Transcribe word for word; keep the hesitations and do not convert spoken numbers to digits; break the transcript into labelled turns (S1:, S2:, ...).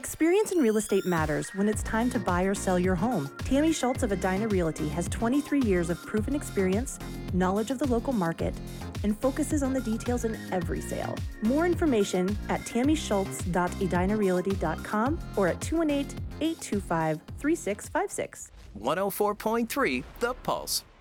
S1: Experience in real estate matters when it's time to buy or sell your home. Tammy Schultz of Edina Realty has twenty-three years of proven experience, knowledge of the local market, and focuses on the details in every sale. More information at tammy schultz dot edina realty dot com or at two one eight, eight two five, three six five six.
S2: one oh four point three The Pulse.